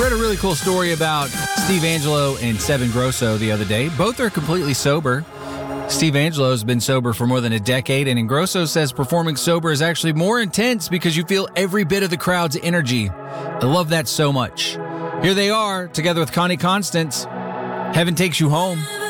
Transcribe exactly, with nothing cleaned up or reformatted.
Read a really cool story about Steve Angelo and Seven Grosso the other day. Both are completely sober. Steve Angelo has been sober for more than a decade, and Ingrosso says performing sober is actually more intense because you feel every bit of the crowd's energy. I love that so much. Here they are, together with Connie Constance. Heaven Takes You Home.